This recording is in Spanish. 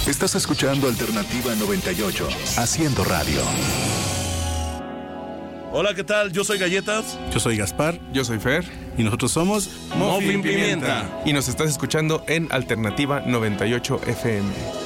Estás escuchando Alternativa 98, haciendo radio. Hola, ¿qué tal? Yo soy Galletas. Yo soy Gaspar. Yo soy Fer. Y nosotros somos Muffin Pimienta. Y nos estás escuchando en Alternativa 98 FM.